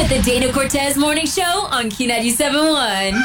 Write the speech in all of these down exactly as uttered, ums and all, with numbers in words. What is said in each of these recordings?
The Dana Cortez Morning Show on Q ninety-seven point one.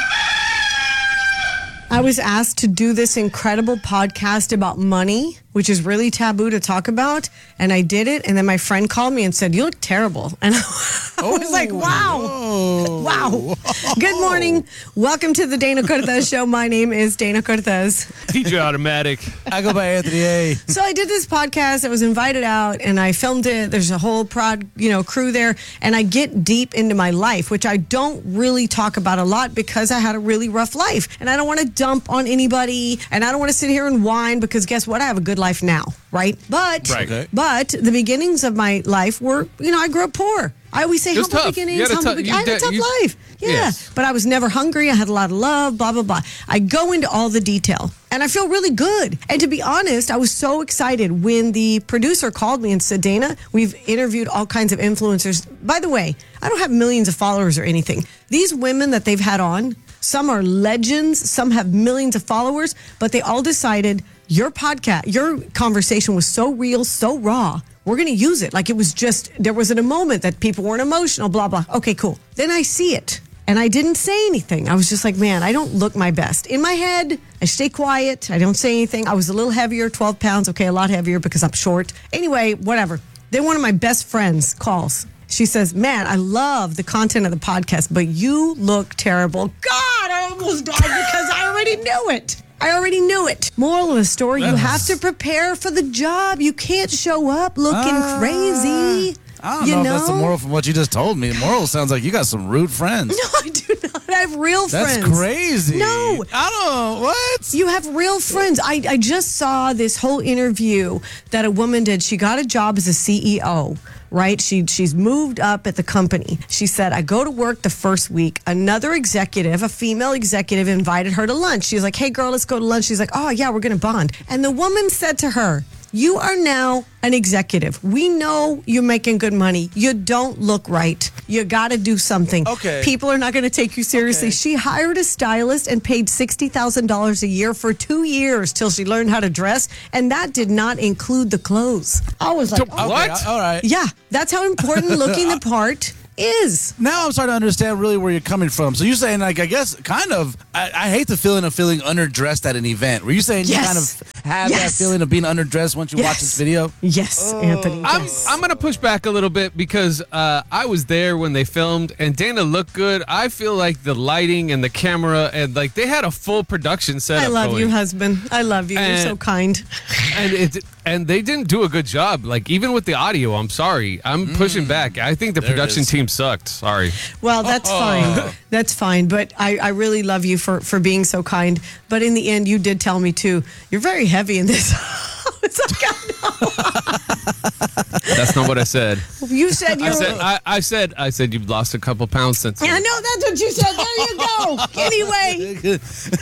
I was asked to do this incredible podcast about money, which is really taboo to talk about, and I did it, and then my friend called me and said, "You look terrible." And I oh, was like, wow. Oh, wow. Good morning. Welcome to the Dana Cortez Show. My name is Dana Cortez. D J Automatic. I go by Anthony A. So I did this podcast. I was invited out, and I filmed it. There's a whole prod, you know, crew there, and I get deep into my life, which I don't really talk about a lot because I had a really rough life, and I don't want to dump on anybody, and I don't want to sit here and whine because guess what? I have a good life now, right? But Right. Okay. but the beginnings of my life were, you know, I grew up poor. I always say It was humble tough. beginnings, You had a humble tou- be- you I had a de- tough you- life. Yeah, Yes. but I was never hungry. I had a lot of love, blah, blah, blah. I go into all the detail, and I feel really good. And to be honest, I was so excited when the producer called me and said, "Dana, we've interviewed all kinds of influencers." By the way, I don't have millions of followers or anything. These women that they've had on, some are legends, some have millions of followers, but they all decided, your podcast, your conversation was so real, so raw. We're going to use it. Like it was just, there was a moment that people weren't emotional, blah, blah. Okay, cool. Then I see it. And I didn't say anything. I was just like, man, I don't look my best. In my head, I stay quiet. I don't say anything. I was a little heavier, twelve pounds. Okay, a lot heavier because I'm short. Anyway, whatever. Then one of my best friends calls. She says, "Man, I love the content of the podcast, but you look terrible." God, I almost died because I already knew it. I already knew it. Moral of the story, you have to prepare for the job. You can't show up looking Uh, crazy. I don't you know, know if that's the moral from what you just told me. The moral sounds like you got some rude friends. No, I do not. I have real That's friends. crazy. No. I don't know. What? You have real friends. I, I just saw this whole interview that a woman did. She got a job as a C E O, right? She She's moved up at the company. She said, "I go to work the first week. Another executive, a female executive, invited her to lunch. She's like, 'Hey, girl, let's go to lunch.' She's like, 'Oh, yeah, we're going to bond.' And the woman said to her, 'You are now an executive. We know you're making good money. You don't look right. You got to do something. Okay. People are not going to take you seriously.'" Okay. She hired a stylist and paid sixty thousand dollars a year for two years till she learned how to dress. And that did not include the clothes. I was like, oh, What? Okay, all right. yeah, that's how important looking the part is. Now I'm starting to understand really where you're coming from. So you're saying, like, I guess, kind of, I, I hate the feeling of feeling underdressed at an event. Were you saying Yes. you kind of have Yes. that feeling of being underdressed once you watch this video? Yes, Anthony. I'm yes. I'm gonna push back a little bit because uh, I was there when they filmed and Dana looked good. I feel like the lighting and the camera and like they had a full production setup. I love going. you, husband. I love you. You're And- so kind. and it and they didn't do a good job. Like even with the audio, I'm sorry, I'm pushing back. I think the There it production is. team sucked. Sorry. Well, that's fine. That's fine. But I, I really love you for, for being so kind. But in the end, you did tell me, too, you're very heavy in this. It's like, I That's not what I said. know. You said you're... I said I, I said I said you've lost a couple pounds since. I know that's what you said. There you go. Anyway,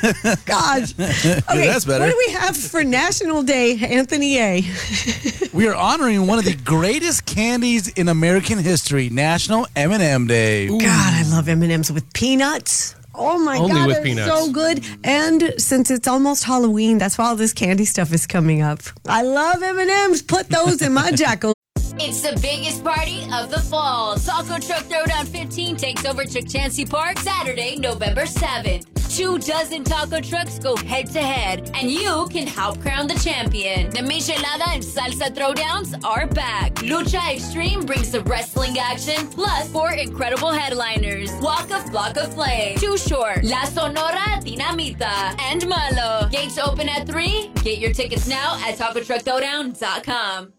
gosh. Okay, That's better. what do we have for National Day, Anthony A? We are honoring one of the greatest candies in American history, National M and M Day. God, I love M and M's with peanuts. Oh my Only God, with they're peanuts. so good. And since it's almost Halloween, that's why all this candy stuff is coming up. I love M and M's. Put those in my jackal. It's the biggest party of the fall. Taco Truck Throwdown fifteen takes over Chukchansi Park Saturday, November seventh. Two dozen taco trucks go head to head, and you can help crown the champion. The Michelada and Salsa Throwdowns are back. Lucha Extreme brings the wrestling action, plus four incredible headliners. Walk of Block of Flame, Too Short, La Sonora Dinamita, and Malo. Gates open at three. Get your tickets now at taco truck throwdown dot com.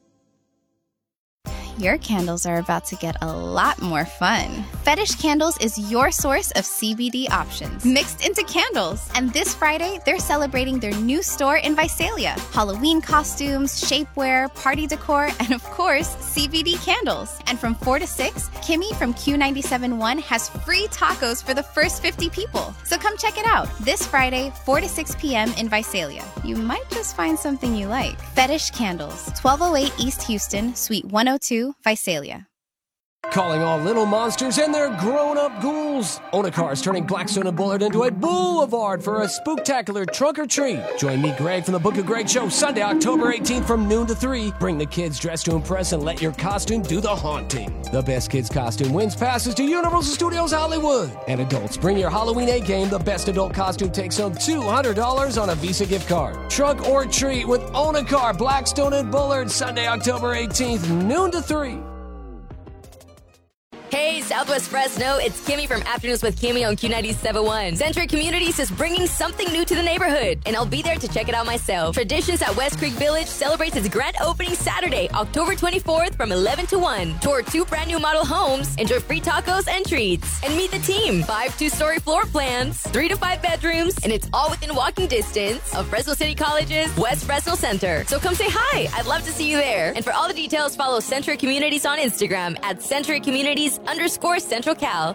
Your candles are about to get a lot more fun. Fetish Candles is your source of C B D options mixed into candles. And this Friday, they're celebrating their new store in Visalia. Halloween costumes, shapewear, party decor, and of course, C B D candles. And from four to six, Kimmy from Q ninety-seven point one has free tacos for the first fifty people. So come check it out this Friday, four to six p.m. in Visalia. You might just find something you like. Fetish Candles, twelve oh eight East Houston, Suite one oh two, Visalia. Calling all little monsters and their grown-up ghouls. Onacar is turning Blackstone and Bullard into a boulevard for a spooktacular trunk or treat. Join me, Greg, from the Book of Greg Show, Sunday, October eighteenth from noon to three. Bring the kids dressed to impress and let your costume do the haunting. The best kids costume wins passes to Universal Studios Hollywood. And adults, bring your Halloween A-game. The best adult costume takes home two hundred dollars on a Visa gift card. Trunk or treat with Onacar, Blackstone and Bullard, Sunday, October eighteenth, noon to three. Hey, Southwest Fresno, it's Kimmy from Afternoons with Kimmy on Q ninety-seven point one. Century Communities is bringing something new to the neighborhood, and I'll be there to check it out myself. Traditions at West Creek Village celebrates its grand opening Saturday, October twenty-fourth from eleven to one. Tour two brand new model homes, enjoy free tacos and treats, and meet the team. Five two-story floor plans, three to five bedrooms, and it's all within walking distance of Fresno City College's West Fresno Center. So come say hi. I'd love to see you there. And for all the details, follow Century Communities on Instagram at Century Communities underscore Central Cal.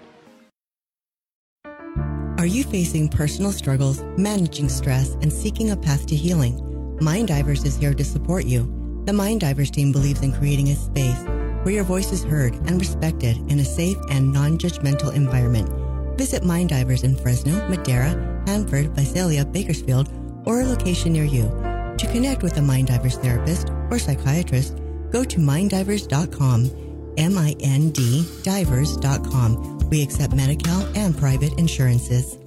Are you facing personal struggles, managing stress, and seeking a path to healing? Mind Divers is here to support you. The Mind Divers team believes in creating a space where your voice is heard and respected in a safe and non-judgmental environment. Visit Mind Divers in Fresno, Madera, Hanford, Visalia, Bakersfield, or a location near you. To connect with a Mind Divers therapist or psychiatrist, go to mind divers dot com. M I N D divers dot com. We accept Medi-Cal and private insurances.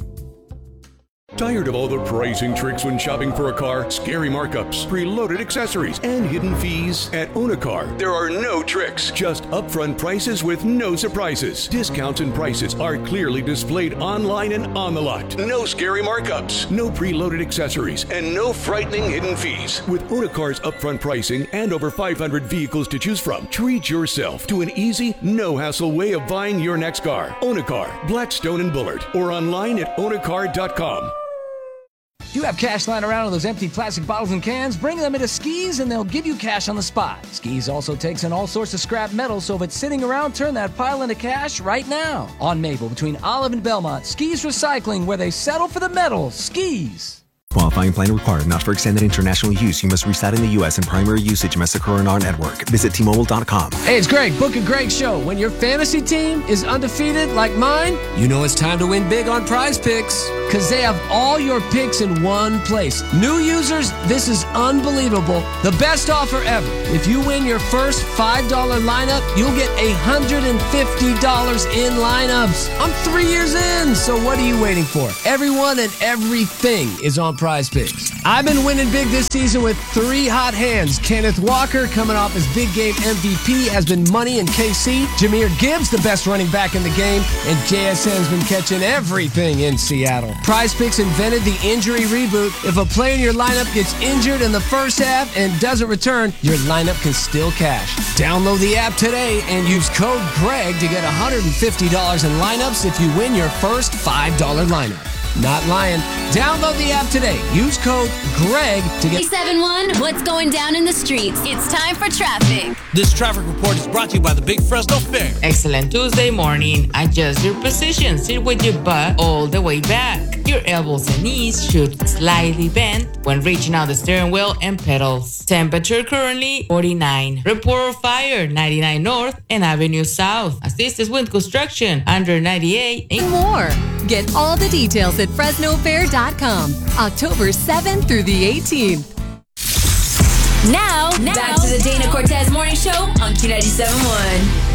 Tired of all the pricing tricks when shopping for a car? Scary markups, preloaded accessories, and hidden fees? At Onacar, there are no tricks, just upfront prices with no surprises. Discounts and prices are clearly displayed online and on the lot. No scary markups, no preloaded accessories, and no frightening hidden fees. With Onacar's upfront pricing and over five hundred vehicles to choose from, treat yourself to an easy, no-hassle way of buying your next car. Onacar, Blackstone and Bullard, or online at onacar dot com. Do you have cash lying around in those empty plastic bottles and cans? Bring them into Skis and they'll give you cash on the spot. Skis also takes in all sorts of scrap metal, so if it's sitting around, turn that pile into cash right now. On Maple, between Olive and Belmont, Skis Recycling, where they settle for the metal. Skis. Qualifying plan required. Not for extended international use. You must reside in the U S and primary usage must occur on our network. Visit T Mobile dot com. Hey, it's Greg, Book of Greg Show. When your fantasy team is undefeated like mine, you know it's time to win big on Prize Picks, because they have all your picks in one place. New users, this is unbelievable. The best offer ever. If you win your first five dollar lineup, you'll get one hundred fifty dollars in lineups. I'm three years in, so what are you waiting for? Everyone and everything is on Prize Picks. I've been winning big this season with three hot hands. Kenneth Walker, coming off his big game M V P, has been money in K C. Jahmyr Gibbs, the best running back in the game. And J S N's been catching everything in Seattle. Prize Picks invented the injury reboot. If a player in your lineup gets injured in the first half and doesn't return, your lineup can still cash. Download the app today and use code GREG to get one hundred fifty dollars in lineups if you win your first five dollar lineup. Not lying. Download the app today. Use code GREG to get... seven one, what's going down in the streets? It's time for traffic. This traffic report is brought to you by the Big Fresno Fair. Excellent Tuesday morning. Adjust your position. Sit with your butt all the way back. Your elbows and knees should slightly bend when reaching out the steering wheel and pedals. Temperature currently forty-nine. Report of fire ninety-nine North and Avenue South. Assistance with construction under ninety-eight and more. Get all the details at fresno fair dot com. October seventh through the eighteenth. Now, now, back to the Dana Cortez Morning Show on Q ninety-seven point one.